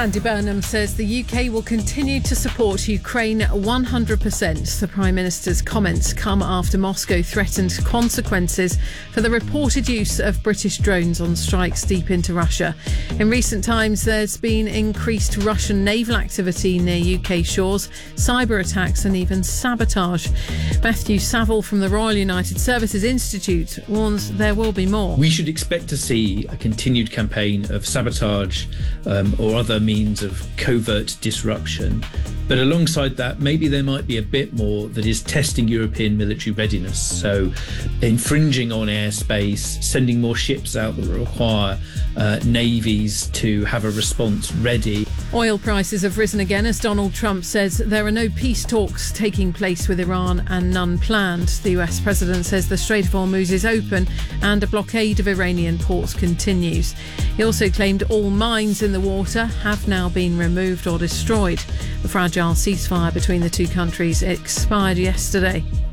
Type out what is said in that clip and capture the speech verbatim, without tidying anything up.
Andy Burnham says the U K will continue to support Ukraine one hundred percent. The Prime Minister's comments come after Moscow threatened consequences for the reported use of British drones on strikes deep into Russia. In recent times, there's been increased Russian naval activity near U K shores, cyber attacks and even sabotage. Matthew Saville from the Royal United Services Institute warns there will be more. We should expect to see a continued campaign of sabotage um, or other means of covert disruption. But alongside that, maybe there might be a bit more that is testing European military readiness. So infringing on airspace, sending more ships out that require uh, navies to have a response ready. Oil prices have risen again as Donald Trump says there are no peace talks taking place with Iran and none planned. The U S president says the Strait of Hormuz is open and a blockade of Iranian ports continues. He also claimed all mines in the water have now been removed or destroyed. The fragile ceasefire between the two countries expired yesterday.